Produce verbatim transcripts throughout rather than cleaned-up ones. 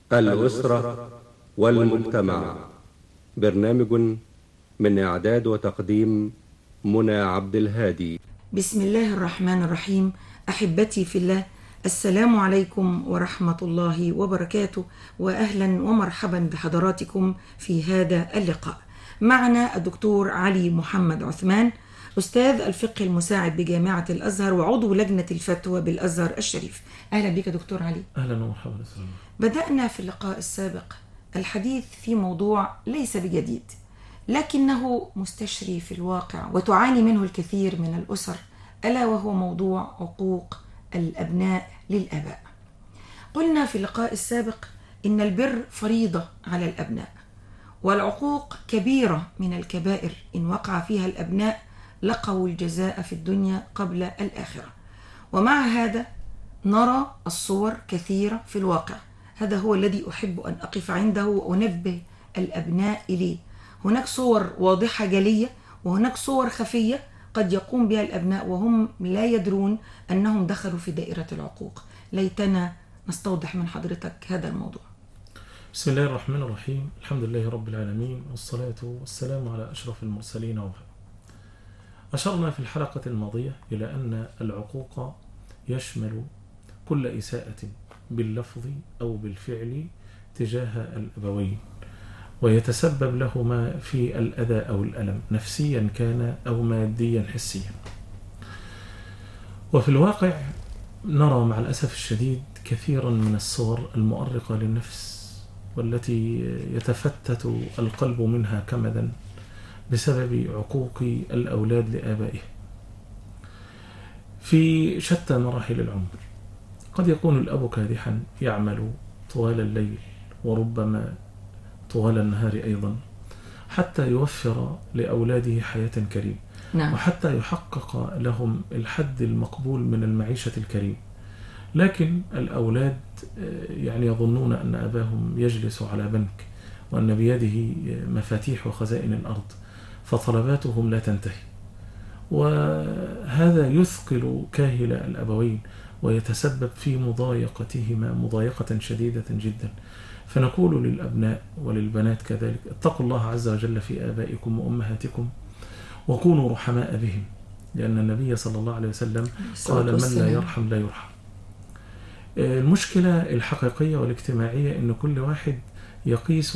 الأسرة والمجتمع. برنامج من إعداد وتقديم منى عبد الهادي. بسم الله الرحمن الرحيم. أحبتي في الله، السلام عليكم ورحمة الله وبركاته، وأهلا ومرحبا بحضراتكم في هذا اللقاء. معنا الدكتور علي محمد عثمان، أستاذ الفقه المساعد بجامعة الأزهر وعضو لجنة الفتوى بالأزهر الشريف. أهلا بك دكتور علي. أهلا ومرحبا. بدأنا في اللقاء السابق الحديث في موضوع ليس بجديد، لكنه مستشري في الواقع وتعاني منه الكثير من الأسر، ألا وهو موضوع عقوق الأبناء للآباء. قلنا في اللقاء السابق إن البر فريضة على الأبناء، والعقوق كبيرة من الكبائر إن وقع فيها الأبناء لقوا الجزاء في الدنيا قبل الآخرة. ومع هذا نرى الصور كثيرة في الواقع، هذا هو الذي أحب أن أقف عنده وأنبه الأبناء إليه. هناك صور واضحة جلية، وهناك صور خفية قد يقوم بها الأبناء وهم لا يدرون أنهم دخلوا في دائرة العقوق. ليتنا نستوضح من حضرتك هذا الموضوع. بسم الله الرحمن الرحيم، الحمد لله رب العالمين، والصلاة والسلام على أشرف المرسلين وبعد. أشرنا في الحلقة الماضية إلى أن العقوق يشمل كل إساءة باللفظ أو بالفعل تجاه الأبوين، ويتسبب لهما في الأذى أو الألم نفسيا كان أو ماديا حسيا. وفي الواقع نرى مع الأسف الشديد كثيرا من الصور المؤرقة للنفس، والتي يتفتت القلب منها كمدا بسبب عقوق الأولاد لآبائهم في شتى مراحل العمر. قد يكون الأب كادحا يعمل طوال الليل وربما طوال النهار أيضا حتى يوفر لأولاده حياة كريمة، نعم. وحتى يحقق لهم الحد المقبول من المعيشة الكريمة. لكن الأولاد يعني يظنون أن أباهم يجلس على بنك وأن بيده مفاتيح وخزائن الأرض، فطلباتهم لا تنتهي، وهذا يثقل كاهل الأبوين ويتسبب في مضايقتهما مضايقة شديدة جدا. فنقول للأبناء وللبنات كذلك: اتقوا الله عز وجل في آبائكم وأمهاتكم وكونوا رحماء بهم، لأن النبي صلى الله عليه وسلم قال: من لا يرحم لا يرحم. المشكلة الحقيقية والاجتماعية أن كل واحد يقيس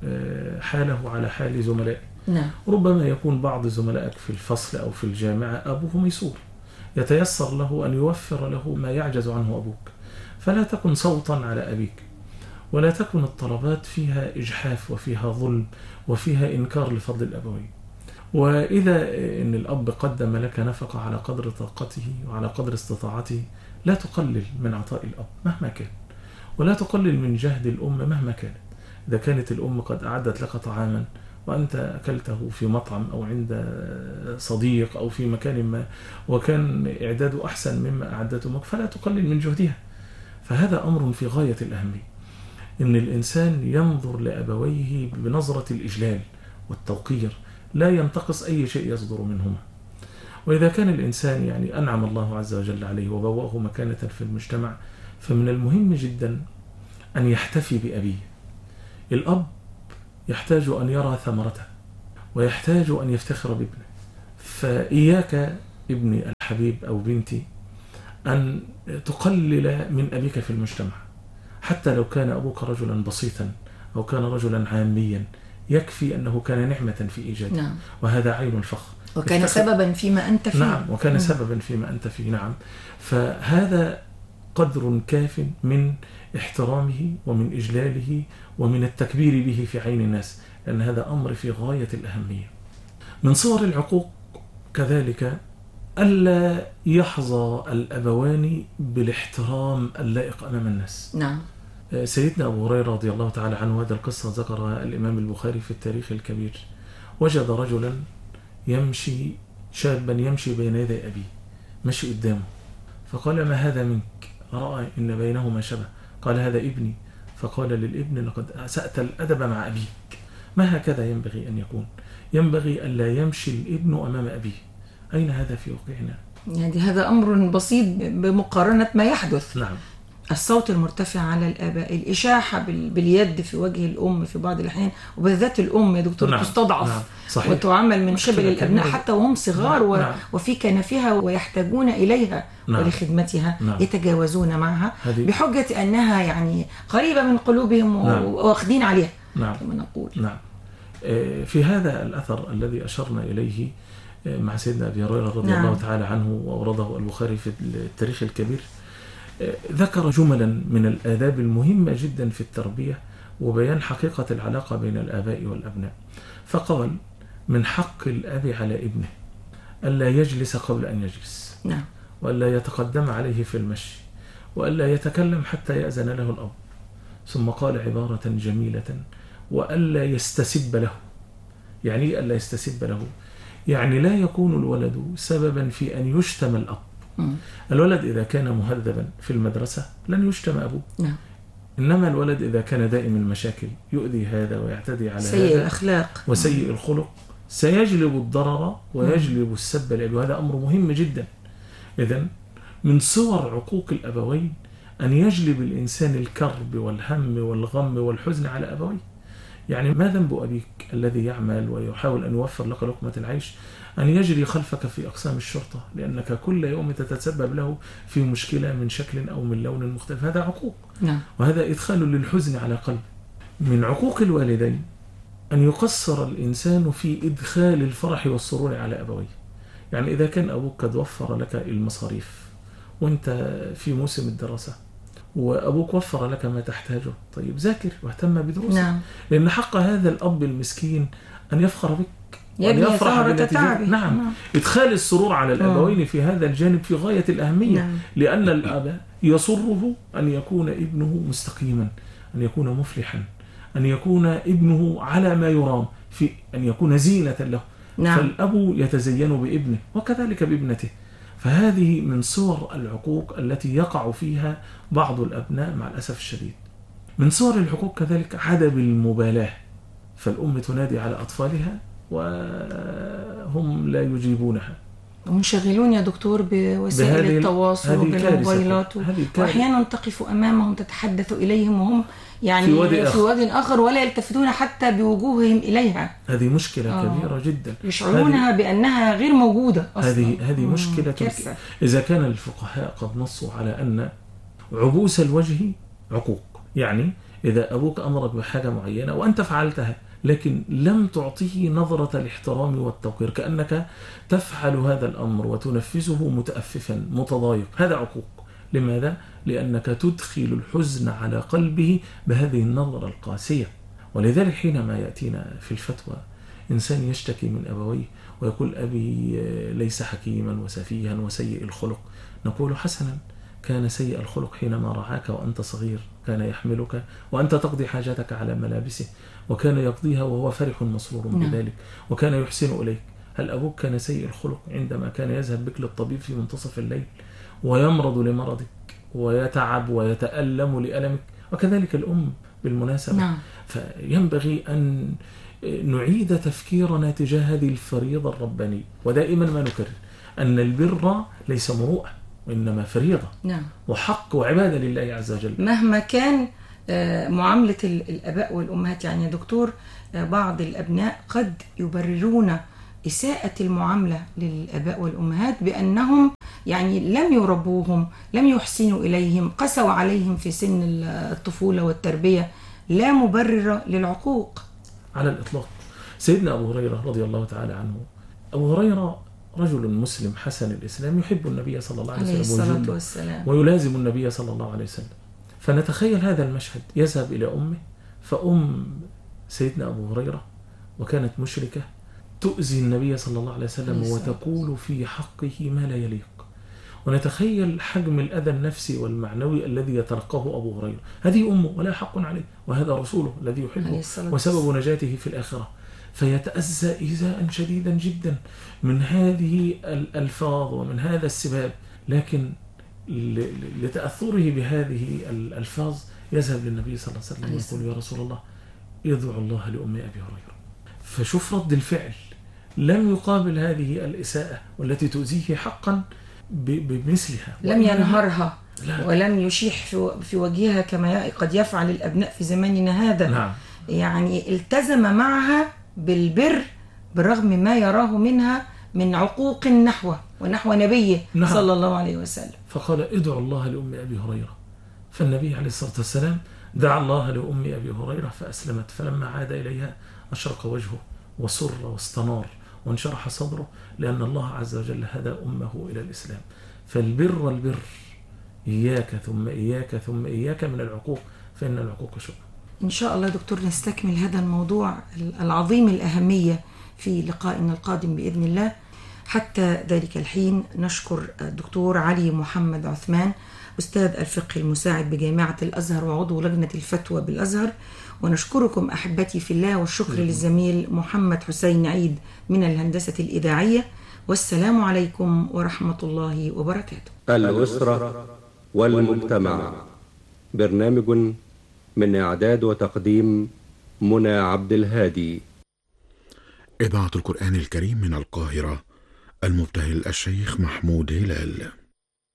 حاله على حال زملائه. نعم. ربما يكون بعض زملائك في الفصل أو في الجامعة أبوه ميسور، يتيسر له أن يوفر له ما يعجز عنه أبوك، فلا تكن صوتا على أبيك، ولا تكن الطلبات فيها إجحاف وفيها ظلم وفيها إنكار لفضل الأبوين. وإذا إن الأب قدم لك نفقة على قدر طاقته وعلى قدر استطاعته، لا تقلل من عطاء الأب مهما كان، ولا تقلل من جهد الأم مهما كانت. إذا كانت الأم قد أعدت لك طعاما وأنت أكلته في مطعم أو عند صديق أو في مكان ما وكان إعداده أحسن مما أعدته لك، فلا تقلل من جهدها. فهذا أمر في غاية الأهمية، إن الإنسان ينظر لأبويه بنظرة الإجلال والتوقير، لا ينتقص أي شيء يصدر منهما. وإذا كان الإنسان يعني أنعم الله عز وجل عليه وبوأه مكانة في المجتمع، فمن المهم جدا أن يحتفي بأبيه. الأب يحتاج أن يرى ثمرته ويحتاج أن يفتخر بابنه. فإياك ابني الحبيب أو بنتي أن تقلل من أبيك في المجتمع، حتى لو كان أبوك رجلا بسيطا أو كان رجلا عاميا، يكفي أنه كان نعمة في إيجاده. نعم. وهذا عين الفخر، وكان سببا فيما أنت فيه. نعم، وكان سببا فيما أنت فيه. نعم. فهذا قدر كاف من احترامه ومن إجلاله ومن التكبير به في عين الناس، لأن هذا أمر في غاية الأهمية. من صور العقوق كذلك ألا يحظى الأبوان بالاحترام اللائق أمام الناس. نعم. سيدنا أبو هريرة رضي الله تعالى عنه، هذا القصة ذكرها الإمام البخاري في التاريخ الكبير، وجد رجلا يمشي شابا يمشي بين يدي أبيه، مشي قدامه، فقال: ما هذا منك؟ رأى إن بينهما شبه، قال: هذا ابني. فقال للابن: لقد أسأت الأدب مع أبيك. ما هكذا ينبغي أن يكون؟ ينبغي أن لا يمشي الابن أمام أبيه. أين هذا في واقعنا؟ يعني هذا أمر بسيط بمقارنة ما يحدث. نعم. الصوت المرتفع على الآباء، الإشاحة باليد في وجه الأم في بعض الأحيان، وبالذات الأم يا دكتور نعم. تستضعف نعم. صحيح. وتعمل من قبل الأبناء كبيرة. حتى وهم صغار نعم. و... نعم. وفي كنفها ويحتاجون إليها نعم. ولخدمتها. نعم. يتجاوزون معها هذه... بحجة أنها يعني قريبة من قلوبهم نعم. واخدين عليها. نعم. كما نقول. نعم. في هذا الأثر الذي أشرنا إليه مع سيدنا أبي هريرة رضي نعم. الله تعالى عنه، وأورده البخاري في التاريخ الكبير، ذكر جملا من الآداب المهمة جدا في التربية وبيان حقيقة العلاقة بين الآباء والأبناء. فقال: من حق الأب على ابنه ألا يجلس قبل أن يجلس، نعم. وألا يتقدم عليه في المشي، وألا يتكلم حتى يأذن له الأب. ثم قال عبارة جميلة: وألا يستسب له. يعني ألا يستسب له، يعني لا يكون الولد سببا في أن يشتم الأب. م. الولد إذا كان مهذبا في المدرسة لن يشتم أبوه. نعم. إنما الولد إذا كان دائم المشاكل، يؤذي هذا ويعتدي على سيء هذا، الأخلاق وسيء الخلق، سيجلب الضرر ويجلب السب لأبيه. وهذا أمر مهم جدا. إذن من صور عقوق الأبوين أن يجلب الإنسان الكرب والهم والغم والحزن على أبويه. يعني ما ذنب أبيك الذي يعمل ويحاول أن يوفر لك لقمة العيش أن يجري خلفك في أقسام الشرطة لأنك كل يوم تتسبب له في مشكلة من شكل أو من لون مختلف؟ هذا عقوق. نعم. وهذا إدخال للحزن على قلب. من عقوق الوالدين أن يقصر الإنسان في إدخال الفرح والسرور على أبويه. يعني إذا كان أبوك قد وفر لك المصاريف وأنت في موسم الدراسة، وأبوك وفر لك ما تحتاجه، طيب ذاكر واهتم بدروسك. نعم. لأن حق هذا الأب المسكين أن يفخر بك، يبني ثمرة تعبه. نعم. نعم. إدخال السرور على الأبوين مم. في هذا الجانب في غاية الأهمية. نعم. لأن الأب يسره أن يكون ابنه مستقيما، أن يكون مفلحا، أن يكون ابنه على ما يرام، في أن يكون زينة له. نعم. فالأب يتزين بابنه وكذلك بابنته. فهذه من صور العقوق التي يقع فيها بعض الأبناء مع الأسف الشديد. من صور العقوق كذلك عدم المبالاة، فالأم تنادي على أطفالها وهم لا يجيبونها، منشغلون يا دكتور بوسائل التواصل وبالموبايلات، وأحيانا تقف أمامهم تتحدث إليهم وهم يعني في وادي آخر. في وادي آخر ولا يلتفتون حتى بوجوههم إليها. هذه مشكلة آه. كبيرة جدا، يشعرونها بأنها غير موجودة أصلا. هذه هذه مشكلة كبيرة. إذا كان الفقهاء قد نصوا على أن عبوس الوجه عقوق، يعني إذا أبوك أمرك بحاجة معينة وأنت فعلتها لكن لم تعطيه نظرة الاحترام والتوقير، كأنك تفعل هذا الأمر وتنفذه متأففا متضايق، هذا عقوق. لماذا؟ لأنك تدخل الحزن على قلبه بهذه النظرة القاسية. ولذلك حينما يأتينا في الفتوى إنسان يشتكي من أبويه ويقول أبي ليس حكيما وسفيها وسيء الخلق، نقول حسنا، كان سيء الخلق حينما رعاك وأنت صغير، كان يحملك وأنت تقضي حاجتك على ملابسه، وكان يقضيها وهو فرح مسرور بذلك، وكان يحسن إليك. هل أبوك كان سيء الخلق عندما كان يذهب بك للطبيب في منتصف الليل ويمرض لمرضك ويتعب ويتألم لألمك؟ وكذلك الأم بالمناسبة. نعم. فينبغي أن نعيد تفكيرنا تجاه هذه الفريضة الربانية. ودائما ما نكرر أن البر ليس مروءة وإنما فريضة. نعم. وحق وعبادة لله عز وجل. مهما كان معاملة الأباء والأمهات. يعني يا دكتور بعض الأبناء قد يبررون إساءة المعاملة للأباء والأمهات بأنهم يعني لم يربوهم، لم يحسنوا إليهم، قسوا عليهم في سن الطفولة والتربية. لا مبرر للعقوق على الإطلاق. سيدنا أبو هريرة رضي الله تعالى عنه، أبو هريرة رجل مسلم حسن الإسلام يحب النبي صلى الله عليه وسلم والسلام ويلازم النبي صلى الله عليه وسلم. فنتخيل هذا المشهد، يذهب إلى أمه، فأم سيدنا أبو هريرة وكانت مشركة تؤذي النبي صلى الله عليه وسلم وتقول في حقه ما لا يليق. ونتخيل حجم الأذى النفسي والمعنوي الذي يتلقاه أبو هريرة. هذه أمه ولا حق عليه، وهذا رسوله الذي يحبه وسبب نجاته في الآخرة. فيتأذى إيذاء شديدا جدا من هذه الألفاظ ومن هذا السباب، لكن لتأثره بهذه الألفاظ يذهب للنبي صلى الله عليه وسلم ويقول: يا رسول الله ادعو الله لأم أبي هريرة. فشوف رد الفعل، لم يقابل هذه الإساءة والتي تؤذيه حقا بمثلها، لم ينهرها لا. ولم يشيح في في وجهها كما قد يفعل الأبناء في زماننا هذا. نعم. يعني التزم معها بالبر بالرغم ما يراه منها من عقوق نحوه ونحو نبيه. نعم. صلى الله عليه وسلم. فقال ادعوا الله لأم أبي هريرة، فالنبي عليه الصلاة والسلام دعا الله لأم أبي هريرة فأسلمت، فلما عاد إليها أشرق وجهه وسر واستنار وانشرح صدره، لأن الله عز وجل هدى أمه إلى الإسلام. فالبر والبر، إياك ثم إياك ثم إياك من العقوق، فإن العقوق شؤم. إن شاء الله دكتور نستكمل هذا الموضوع العظيم الأهمية في لقائنا القادم بإذن الله. حتى ذلك الحين نشكر الدكتور علي محمد عثمان، أستاذ الفقه المساعد بجامعة الأزهر وعضو لجنة الفتوى بالأزهر، ونشكركم أحبتي في الله، والشكر للزميل محمد حسين عيد من الهندسة الإذاعية، والسلام عليكم ورحمة الله وبركاته. الأسرة والمجتمع، برنامج من إعداد وتقديم منى عبد الهادي. إذاعة القرآن الكريم من القاهرة، المبتهل الشيخ محمود هلال.